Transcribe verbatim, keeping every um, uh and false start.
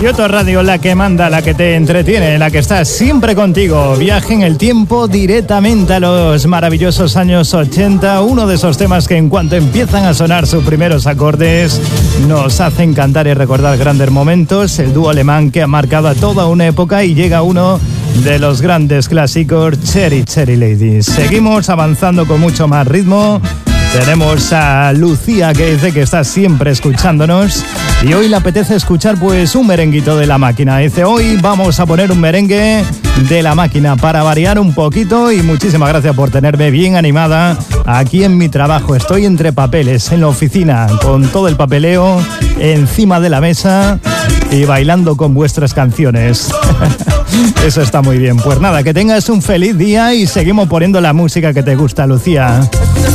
Kyoto Radio, la que manda, la que te entretiene, la que está siempre contigo. Viaje en el tiempo directamente a los maravillosos años ochenta. Uno de esos temas que en cuanto empiezan a sonar sus primeros acordes nos hacen cantar y recordar grandes momentos. El dúo alemán que ha marcado a toda una época y llega uno de los grandes clásicos, Cherry Cherry Ladies. Seguimos avanzando con mucho más ritmo. Tenemos a Lucía, que dice que está siempre escuchándonos y hoy le apetece escuchar pues un merenguito de La Máquina. Dice, hoy vamos a poner un merengue de La Máquina para variar un poquito, y muchísimas gracias por tenerme bien animada aquí en mi trabajo. Estoy entre papeles en la oficina con todo el papeleo encima de la mesa y bailando con vuestras canciones. Eso está muy bien. Pues nada, que tengas un feliz día y seguimos poniendo la música que te gusta, Lucía.